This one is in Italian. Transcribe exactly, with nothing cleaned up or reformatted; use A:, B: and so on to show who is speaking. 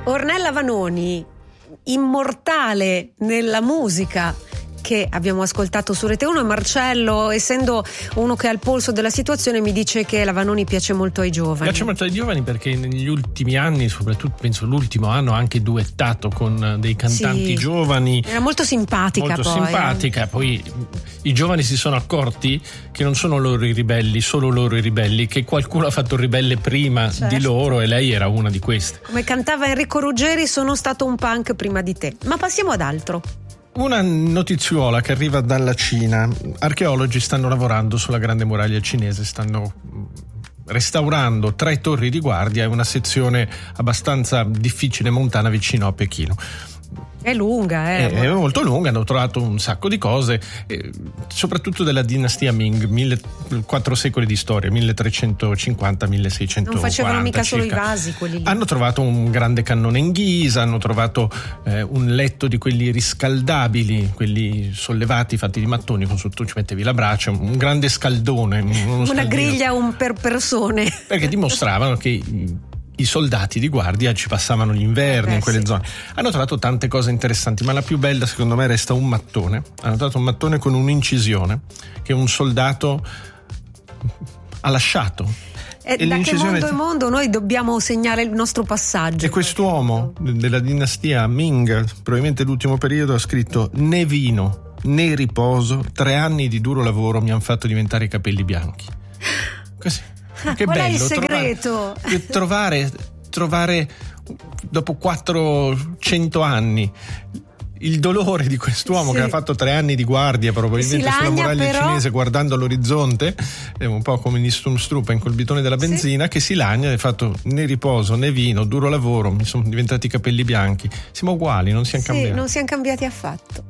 A: Ornella Vanoni, immortale nella musica che abbiamo ascoltato su Rete uno, e Marcello, essendo uno che ha il polso della situazione, mi dice che la Vanoni piace molto ai giovani.
B: Piace molto ai giovani perché negli ultimi anni, soprattutto penso l'ultimo anno, ha anche duettato con dei cantanti
A: sì,
B: giovani.
A: Era molto simpatica.
B: Molto
A: poi,
B: simpatica.
A: Eh.
B: Poi i giovani si sono accorti che non sono loro i ribelli, solo loro i ribelli, che qualcuno ha fatto il ribelle prima
A: certo.
B: di loro, e lei era una di queste.
A: Come cantava Enrico Ruggeri, sono stato un punk prima di te. Ma passiamo ad altro.
B: Una notiziuola che arriva dalla Cina. Archeologi stanno lavorando sulla grande muraglia cinese, stanno restaurando tre torri di guardia e una sezione abbastanza difficile montana vicino a Pechino.
A: È lunga, eh.
B: È, è molto lunga, hanno trovato un sacco di cose, eh, soprattutto della dinastia Ming, mille, quattro secoli di storia, milletrecentocinquanta milleseicentoquaranta.
A: Non facevano mica
B: circa.
A: solo i vasi quelli lì.
B: Hanno trovato un grande cannone in ghisa, hanno trovato eh, un letto di quelli riscaldabili, quelli sollevati, fatti di mattoni, con sotto ci mettevi la brace, un grande scaldone.
A: Una griglia un per persone.
B: Perché dimostravano che i soldati di guardia ci passavano gli inverni eh in quelle
A: sì.
B: zone. Hanno trovato tante cose interessanti, ma la più bella secondo me resta un mattone. Hanno trovato un mattone con un'incisione che un soldato ha lasciato.
A: E, e da che mondo è mondo noi dobbiamo segnare il nostro passaggio.
B: E quest'uomo della dinastia Ming, probabilmente l'ultimo periodo, ha scritto: né vino né riposo, tre anni di duro lavoro mi hanno fatto diventare i capelli bianchi. Così. Che
A: Qual
B: bello
A: è il segreto?
B: Trovare, trovare, trovare dopo quattrocento anni il dolore di quest'uomo, sì, che ha fatto tre anni di guardia probabilmente sulla muraglia però... cinese, guardando all'orizzonte, è un po' come in Sturmstruppen col bidone della benzina, sì, che si lagna, ha fatto né riposo né vino, duro lavoro, mi sono diventati i capelli bianchi. Siamo uguali, non siamo
A: sì,
B: cambiati.
A: non siamo cambiati affatto.